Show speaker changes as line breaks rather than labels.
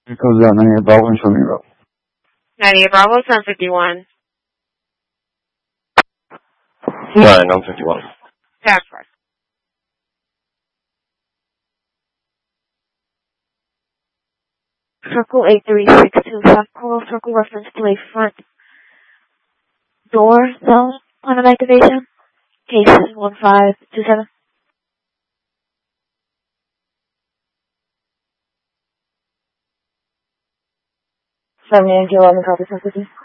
It goes out 98 Bravo and show me road.
98 Bravo, 751.
Alright, I'm 51.
Task force.
Circle 8362, South Coral Circle, reference to a front door zone on an activation. Case 1527. 78 11, copy 750.